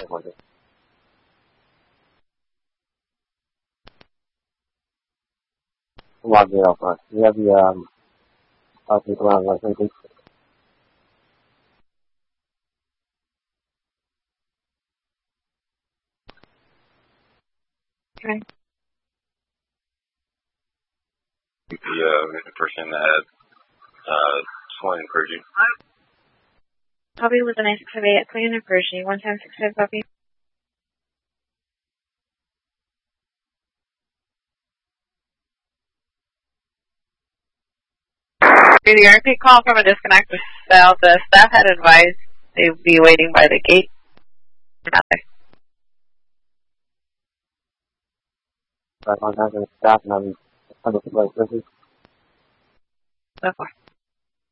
Log it up. You have the Okay. The person that had swing and Pershing. Copy with a 968 at Swing and Pershing. 11065 copy. The RP call from a disconnect was south. The staff had advised they would be waiting by the gate. I contacted the staff and I'm 100% So far.